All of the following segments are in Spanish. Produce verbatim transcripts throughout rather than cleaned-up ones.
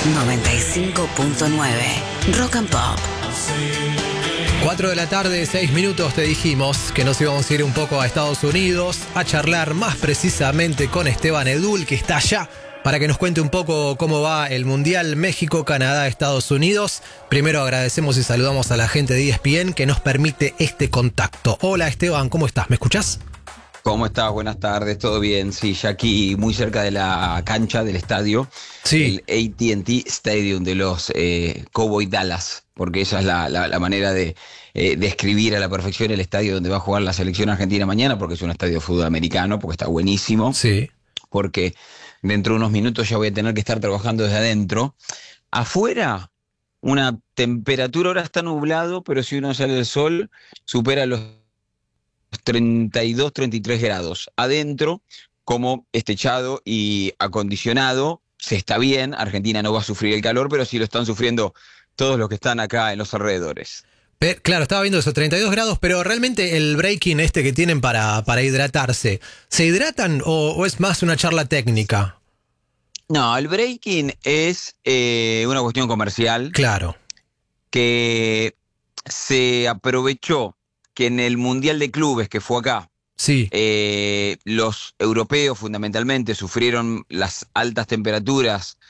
noventa y cinco punto nueve Rock and Pop. cuatro de la tarde, seis minutos, te dijimos que nos íbamos a ir un poco a Estados Unidos a charlar más precisamente con Esteban Edul, que está allá, para que nos cuente un poco cómo va el Mundial México, Canadá, Estados Unidos. Primero agradecemos y saludamos a la gente de E S P N que nos permite este contacto. Hola Esteban, ¿cómo estás? ¿Me escuchás? ¿Cómo estás? Buenas tardes, ¿todo bien? Sí, ya aquí muy cerca de la cancha del estadio, Sí. el A T and T Stadium de los eh, Cowboy Dallas, porque esa es la, la, la manera de eh, describir a la perfección el estadio donde va a jugar la selección argentina mañana, porque es un estadio de fútbol americano, porque está buenísimo, Sí. porque dentro de unos minutos ya voy a tener que estar trabajando desde adentro. Afuera, una temperatura, ahora está nublado, pero si uno sale el sol, supera los treinta y dos, treinta y tres grados. Adentro, como estechado y acondicionado, se está bien. Argentina no va a sufrir el calor, pero sí lo están sufriendo todos los que están acá en los alrededores. Pero, claro, estaba viendo esos treinta y dos grados, pero realmente el breaking este que tienen para, para hidratarse, ¿se hidratan o, o es más una charla técnica? No, el breaking es eh, una cuestión comercial. Claro. Que se aprovechó que en el Mundial de Clubes que fue acá, Sí. eh, los europeos fundamentalmente sufrieron las altas temperaturas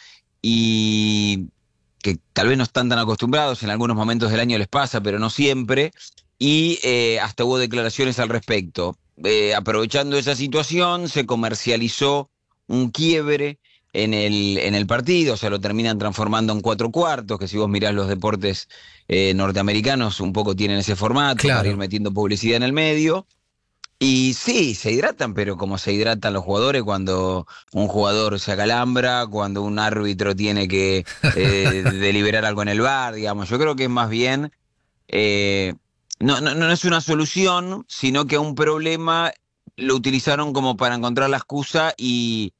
y que tal vez no están tan acostumbrados, en algunos momentos del año les pasa, pero no siempre, y eh, hasta hubo declaraciones al respecto. Eh, aprovechando esa situación, se comercializó un quiebre en el, en el partido, o sea, lo terminan transformando en cuatro cuartos, que si vos mirás los deportes eh, norteamericanos, un poco tienen ese formato, Claro. para ir metiendo publicidad en el medio. Y sí, se hidratan, pero como se hidratan los jugadores cuando un jugador se acalambra, cuando un árbitro tiene que eh, deliberar algo en el V A R, digamos. Yo creo que es más bien, eh, no, no, no es una solución, sino que a un problema lo utilizaron como para encontrar la excusa y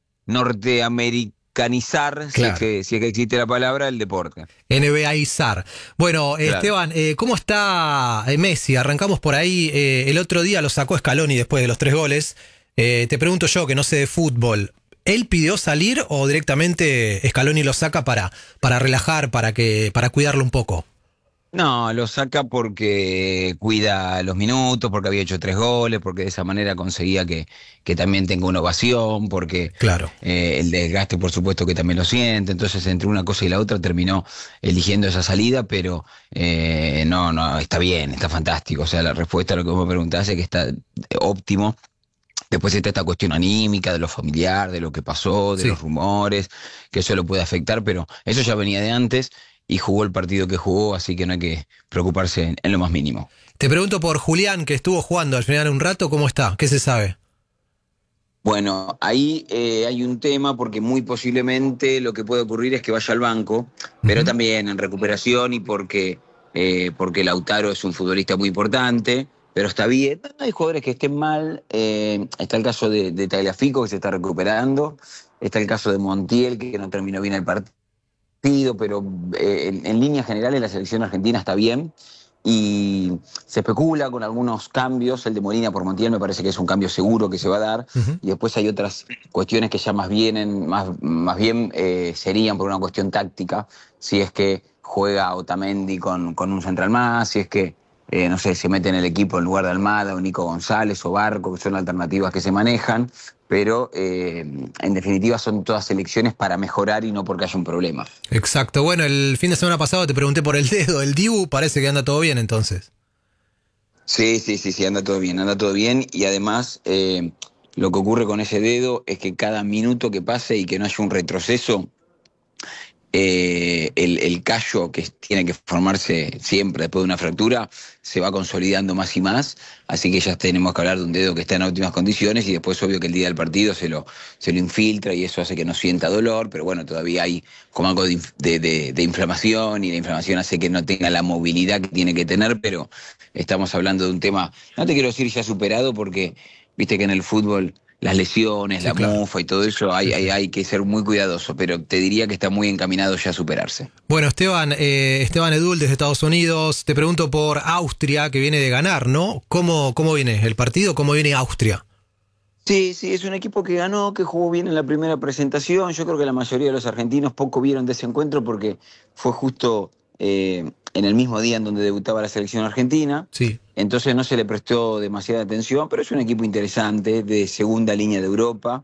norteamericanizar, si, Claro. es que, si es que existe la palabra, el deporte. N B A-izar. Bueno, Claro. Esteban, eh, ¿cómo está eh, Messi? Arrancamos por ahí. Eh, el otro día lo sacó Scaloni después de los tres goles. Eh, te pregunto yo, que no sé de fútbol, ¿él pidió salir o directamente Scaloni lo saca para, para relajar, para, que, para cuidarlo un poco? No, lo saca porque cuida los minutos, porque había hecho tres goles, porque de esa manera conseguía que, que también tenga una ovación, porque Claro. eh, el desgaste por supuesto que también lo siente. Entonces entre una cosa y la otra terminó eligiendo esa salida, pero eh, no, no, está bien, está fantástico. O sea, la respuesta a lo que vos me preguntás es que está óptimo. Después está esta cuestión anímica, de lo familiar, de lo que pasó, de Sí. los rumores, que eso lo puede afectar, pero eso ya venía de antes y jugó el partido que jugó, así que no hay que preocuparse en, en lo más mínimo. Te pregunto por Julián, que estuvo jugando al final un rato, ¿cómo está? ¿Qué se sabe? Bueno, ahí eh, hay un tema porque muy posiblemente lo que puede ocurrir es que vaya al banco, pero Ujú. también en recuperación y porque, eh, porque Lautaro es un futbolista muy importante, pero está bien. No hay jugadores que estén mal, eh, está el caso de, de Tagliafico que se está recuperando, está el caso de Montiel que no terminó bien el partido, pero eh, en, en líneas generales la selección argentina está bien. Y se especula con algunos cambios, el de Molina por Montiel me parece que es un cambio seguro que se va a dar, Ujú. y después hay otras cuestiones que ya más vienen, más, más bien eh, serían por una cuestión táctica, si es que juega Otamendi con, con un central más, si es que, eh, no sé, se mete en el equipo en lugar de Almada o Nico González o Barco, que son alternativas que se manejan, pero eh, en definitiva son todas elecciones para mejorar y no porque haya un problema. Exacto. Bueno, el fin de semana pasado te pregunté por el dedo. El Dibu parece que anda todo bien entonces. Sí, sí, sí, sí, anda todo bien, anda todo bien y además eh, lo que ocurre con ese dedo es que cada minuto que pase y que no haya un retroceso, eh, el, el callo que tiene que formarse siempre después de una fractura se va consolidando más y más, así que ya tenemos que hablar de un dedo que está en óptimas condiciones y después obvio que el día del partido se lo, se lo infiltra y eso hace que no sienta dolor, pero bueno, todavía hay como algo de, inf- de, de, de inflamación y la inflamación hace que no tenga la movilidad que tiene que tener, pero estamos hablando de un tema, no te quiero decir ya superado porque viste que en el fútbol las lesiones, Sí, la claro. mufa y todo eso, hay, Sí, hay, sí. hay que ser muy cuidadoso, pero te diría que está muy encaminado ya a superarse. Bueno, Esteban, eh, Esteban Edul desde Estados Unidos, te pregunto por Austria, que viene de ganar, ¿no? ¿Cómo, cómo viene el partido? ¿Cómo viene Austria? Sí, sí, es un equipo que ganó, que jugó bien en la primera presentación. Yo creo que la mayoría de los argentinos poco vieron de ese encuentro porque fue justo eh, en el mismo día en donde debutaba la selección argentina. Sí. Entonces no se le prestó demasiada atención, pero es un equipo interesante de segunda línea de Europa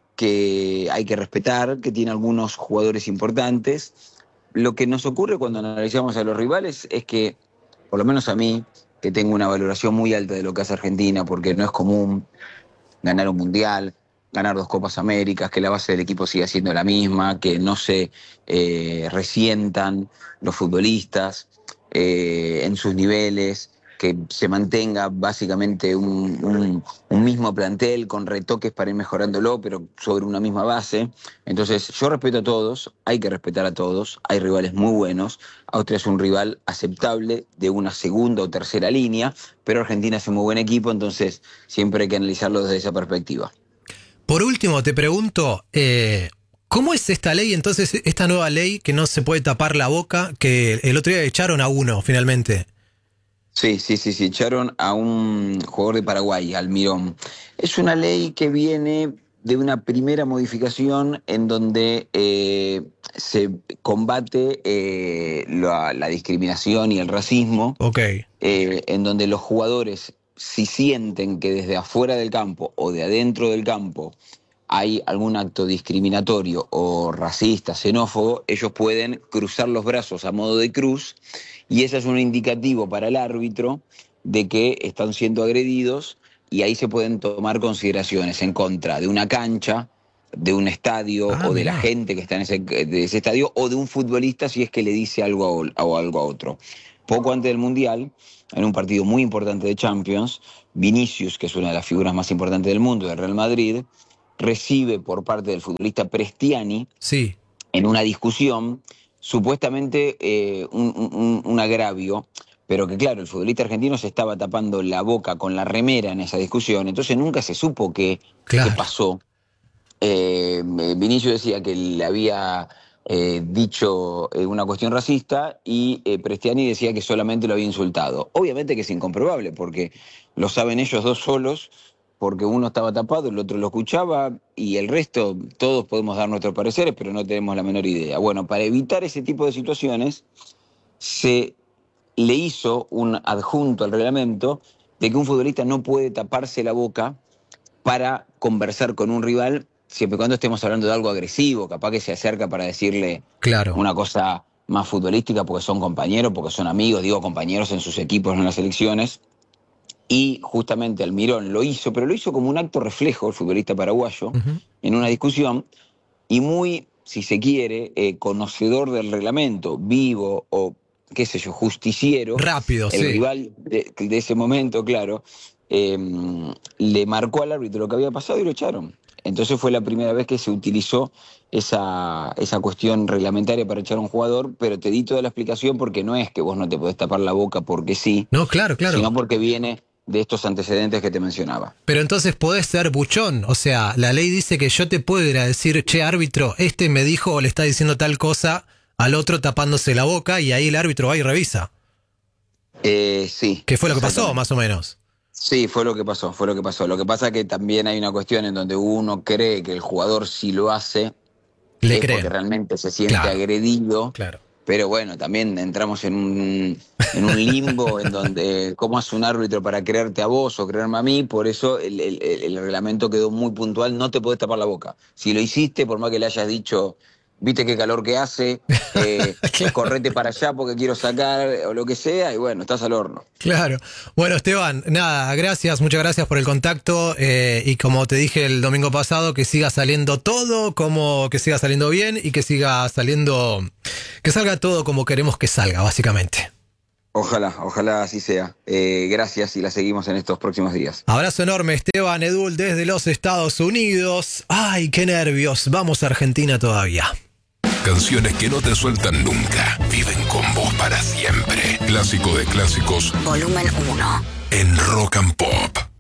que hay que respetar, que tiene algunos jugadores importantes. Lo que nos ocurre cuando analizamos a los rivales es que, por lo menos a mí, que tengo una valoración muy alta de lo que hace Argentina, porque no es común ganar un mundial, ganar dos Copas Américas, que la base del equipo siga siendo la misma, que no se eh, resientan los futbolistas eh, en sus niveles, que se mantenga básicamente un, un, un mismo plantel con retoques para ir mejorándolo, pero sobre una misma base. Entonces, yo respeto a todos, hay que respetar a todos, hay rivales muy buenos. Austria es un rival aceptable de una segunda o tercera línea, pero Argentina es un muy buen equipo, entonces siempre hay que analizarlo desde esa perspectiva. Por último, te pregunto, eh, ¿cómo es esta ley, entonces, esta nueva ley que no se puede tapar la boca, que el otro día echaron a uno, finalmente? Sí, sí, sí, sí, echaron a un jugador de Paraguay, Almirón. Es una ley que viene de una primera modificación en donde eh, se combate eh, la, la discriminación y el racismo, Ok. eh, en donde los jugadores, si sienten que desde afuera del campo o de adentro del campo hay algún acto discriminatorio o racista, xenófobo, ellos pueden cruzar los brazos a modo de cruz, y ese es un indicativo para el árbitro de que están siendo agredidos, y ahí se pueden tomar consideraciones en contra de una cancha, de un estadio, Ah, o de la mirá. gente que está en ese, de ese estadio, o de un futbolista si es que le dice algo a, o algo a otro. Poco antes del Mundial, en un partido muy importante de Champions, Vinicius, que es una de las figuras más importantes del mundo, del Real Madrid, recibe por parte del futbolista Prestiani, Sí. en una discusión, supuestamente eh, un, un, un agravio, pero que claro, el futbolista argentino se estaba tapando la boca con la remera en esa discusión, entonces nunca se supo qué, Claro. qué pasó. Eh, Vinicius decía que le había eh, dicho eh, una cuestión racista, y eh, Prestiani decía que solamente lo había insultado. Obviamente que es incomprobable, porque lo saben ellos dos solos, porque uno estaba tapado, el otro lo escuchaba, y el resto, todos podemos dar nuestros pareceres, pero no tenemos la menor idea. Bueno, para evitar ese tipo de situaciones, se le hizo un adjunto al reglamento de que un futbolista no puede taparse la boca para conversar con un rival, siempre y cuando estemos hablando de algo agresivo, capaz que se acerca para decirle Claro. una cosa más futbolística, porque son compañeros, porque son amigos, digo compañeros en sus equipos, no en las selecciones. Y justamente Almirón lo hizo, pero lo hizo como un acto reflejo, el futbolista paraguayo, Uh-huh. en una discusión, y muy, si se quiere, eh, conocedor del reglamento, vivo o, qué sé yo, justiciero, Rápido, el sí. rival de, de ese momento, claro, eh, le marcó al árbitro lo que había pasado y lo echaron. Entonces fue la primera vez que se utilizó esa, esa cuestión reglamentaria para echar a un jugador, pero te di toda la explicación porque no es que vos no te podés tapar la boca porque sí, No, claro, claro. sino porque viene de estos antecedentes que te mencionaba. Pero entonces podés ser buchón, o sea, la ley dice que yo te puedo ir a decir, che, árbitro, este me dijo o le está diciendo tal cosa al otro tapándose la boca, y ahí el árbitro va y revisa. Eh, sí. ¿Qué fue lo que pasó, exactamente. más o menos? Sí, fue lo que pasó, fue lo que pasó. Lo que pasa es que también hay una cuestión en donde uno cree que el jugador, si lo hace, Le es creen. porque realmente se siente Claro. agredido. Claro. Pero bueno, también entramos en un, en un limbo en donde cómo hace un árbitro para creerte a vos o creerme a mí. Por eso el, el- el reglamento quedó muy puntual, no te podés tapar la boca. Si lo hiciste, por más que le hayas dicho, viste qué calor que hace, eh, correte para allá porque quiero sacar, o lo que sea, y bueno, estás al horno. Claro. Bueno, Esteban, nada, gracias, muchas gracias por el contacto, eh, y como te dije el domingo pasado, que siga saliendo todo, como que siga saliendo bien y que siga saliendo, que salga todo como queremos que salga, básicamente. Ojalá, ojalá así sea. Eh, gracias, y la seguimos en estos próximos días. Abrazo enorme, Esteban Edul, desde los Estados Unidos. Ay, qué nervios, vamos a Argentina todavía. Canciones que no te sueltan nunca, viven con vos para siempre. Clásico de clásicos Volumen uno. en Rock and Pop.